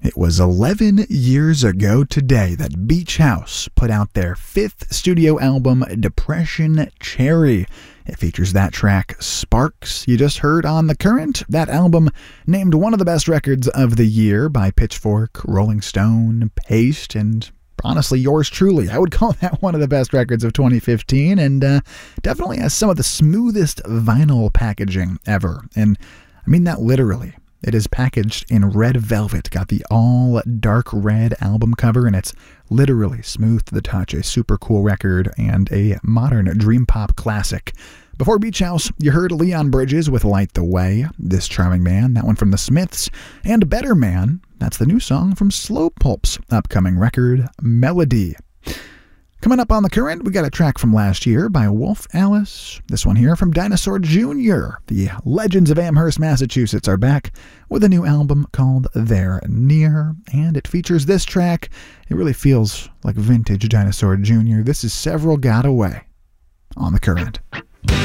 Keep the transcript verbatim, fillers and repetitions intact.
It was eleven years ago today that Beach House put out their fifth studio album, Depression Cherry. It features that track, Sparks, you just heard on The Current. That album named one of the best records of the year by Pitchfork, Rolling Stone, Paste, and honestly, yours truly. I would call that one of the best records of twenty fifteen, and uh, definitely has some of the smoothest vinyl packaging ever. And I mean that literally. It is packaged in red velvet, got the all dark red album cover, and it's literally smooth to the touch, a super cool record and a modern dream pop classic. Before Beach House, you heard Leon Bridges with Light the Way, This Charming Man, that one from the Smiths, and Better Man, that's the new song from Slow Pulp's upcoming record, Melody. Coming up on The Current, we got a track from last year by Wolf Alice. This one here from Dinosaur Junior The Legends of Amherst, Massachusetts are back with a new album called They're Near, and it features this track. It really feels like vintage Dinosaur Junior This is Several Got Away on The Current.